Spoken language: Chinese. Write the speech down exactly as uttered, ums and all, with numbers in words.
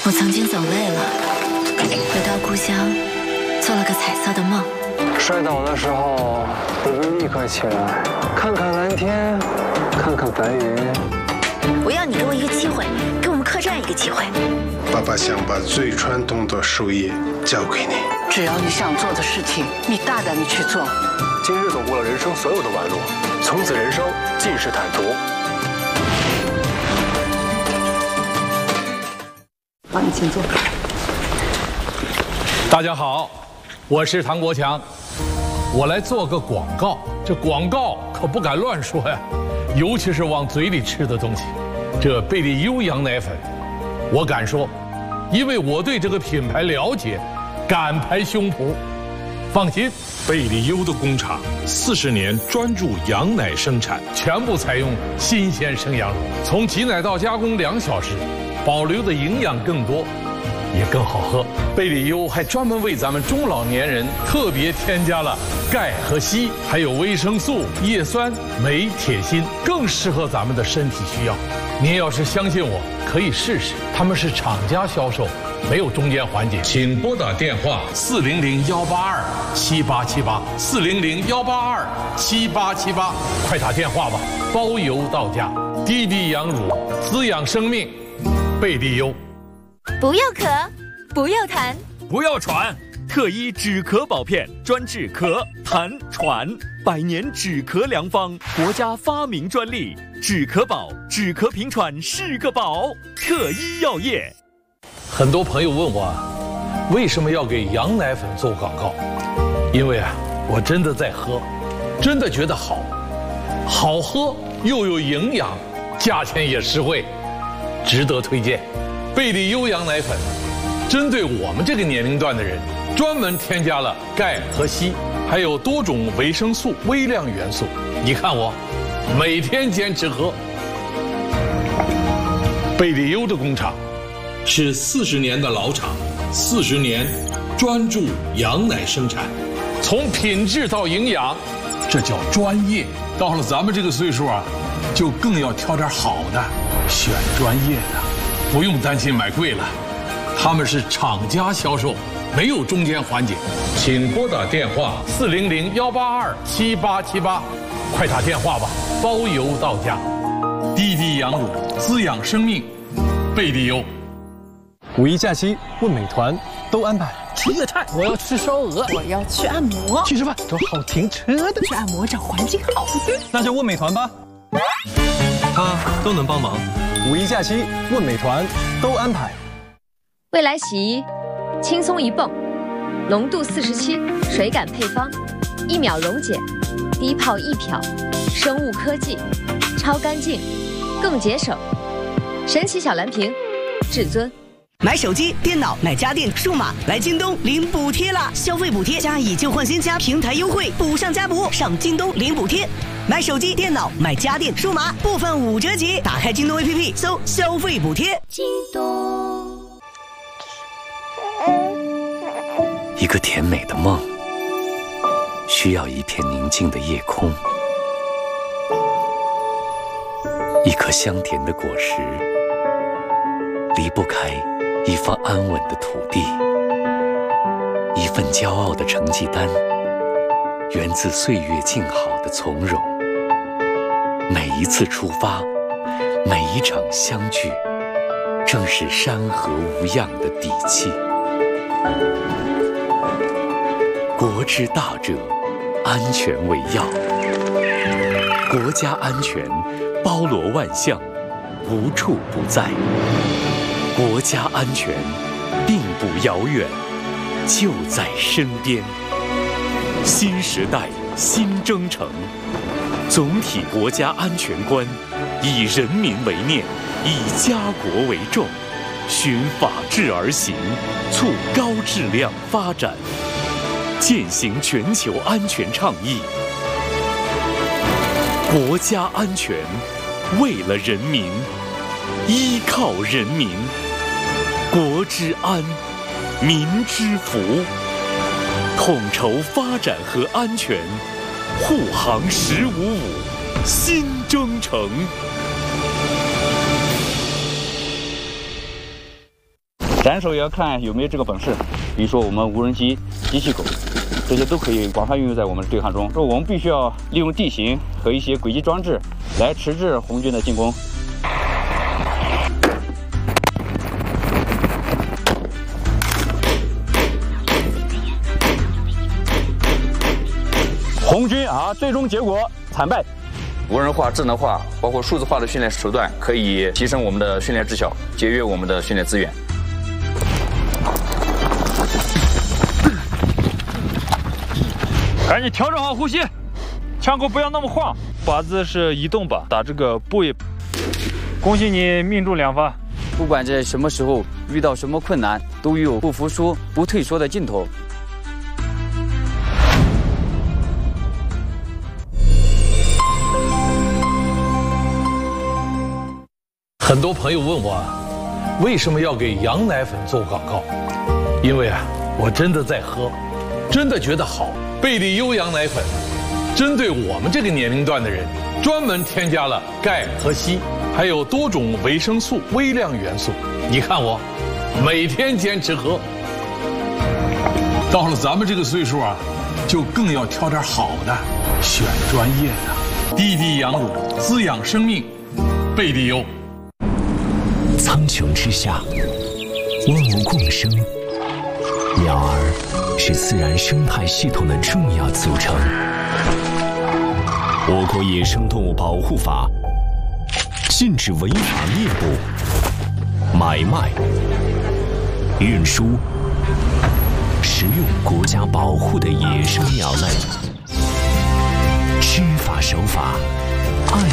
我曾经走累了，回到故乡，做了个彩色的梦。 摔倒的时候，不必立刻起来，看看蓝天，看看白云。 我要你给我一个机会，给我们客栈一个机会。 爸爸想把最传统的手艺交给你。 只要你想做的事情，你大胆的去做。 今日走过了人生所有的弯路，从此人生尽是坦途。 好，你请坐。 大家好，我是唐国强，我来做个广告。这广告可不敢乱说呀，尤其是往嘴里吃的东西。这贝利优羊奶粉，我敢说，因为我对这个品牌了解，敢拍胸脯。放心， 贝利优的工厂四十年专注羊奶生产， 全部采用新鲜生羊乳，从挤奶到加工两小时，保留的营养更多，也更好喝。贝利优还专门为咱们中老年人特别添加了钙和硒，还有维生素、叶酸、镁、铁、锌，更适合咱们的身体需要。您要是相信我，可以试试。他们是厂家销售，没有中间环节。请拨打电话四零零幺八二七八七八四零零幺八二七八七八，快打电话吧，包邮到家。滴滴羊乳，滋养生命，贝利优。 不要咳，不要痰， 不要喘，特医止咳宝片专治咳、痰、喘，百年止咳良方，国家发明专利，止咳宝，止咳平喘是个宝。特医药业。 很多朋友问我，为什么要给羊奶粉做广告？因为啊，我真的在喝，真的觉得好，好喝又有营养，价钱也实惠，值得推荐。贝利优羊奶粉针对我们这个年龄段的人，专门添加了钙和硒，还有多种维生素、微量元素。你看我每天坚持喝。贝利优的工厂是四十年的老厂，四十年专注羊奶生产， 从品质到营养，这叫专业。到了咱们这个岁数啊，就更要挑点好的，选专业的。不用担心买贵了，他们是厂家销售，没有中间环节。请拨打电话四零零幺八二七八七八，快打电话吧，包邮到家。滴滴羊乳，滋养生命，贝利优。 五一假期问美团都安排。 吃粤菜，我要吃烧鹅， 我要去按摩， 去吃饭找好停车的， 去按摩找环境好的， 那就问美团吧，他都能帮忙。五一假期问美团都安排。 未来洗衣，轻松一泵，浓度四十七，水感配方，一秒溶解，低泡一漂，生物科技，超干净，更节省。神奇小蓝瓶，至尊。 买手机、电脑、买家电、数码，来京东领补贴啦！消费补贴加以旧换新加平台优惠，补上加补，上京东领补贴。买手机、电脑、买家电、数码，部分五折起。打开京东 A P P， 搜消费补贴。京东。 一个甜美的梦，需要一片宁静的夜空，一颗香甜的果实，离不开一方安稳的土地，一份骄傲的成绩单，源自岁月静好的从容。每一次出发，每一场相聚，正是山河无恙的底气。国之大者，安全为要。国家安全包罗万象，无处不在。国家安全并不遥远，就在身边。新时代新征程，总体国家安全观以人民为念，以家国为重，循法治而行，促高质量发展，践行全球安全倡议。国家安全为了人民，依靠人民。国之安，民之福，统筹发展和安全，护航十五五新征程。 斩首也要看有没有这个本事，比如说我们无人机、机器狗，这些都可以广泛运用在我们的对抗中。说我们必须要利用地形和一些轨迹装置来迟滞红军的进攻。红军啊，最终结果惨败。 无人化、智能化，包括数字化的训练手段，可以提升我们的训练质效，节约我们的训练资源。 赶紧调整好呼吸，枪口不要那么晃，靶子是移动靶，打这个部位。恭喜你命中两发。 不管在什么时候遇到什么困难，都有不服输、不退缩的劲头。 很多朋友问我，为什么要给羊奶粉做广告？因为啊，我真的在喝，真的觉得好。贝利优羊奶粉，针对我们这个年龄段的人，专门添加了钙和硒，还有多种维生素、微量元素。你看我，每天坚持喝。到了咱们这个岁数啊，就更要挑点好的，选专业的。滴滴羊乳，滋养生命，贝利优。 苍穹之下，万物共生，鸟儿是自然生态系统的重要组成。我国野生动物保护法禁止违法猎捕、买卖、运输、食用国家保护的野生鸟类，知法守法。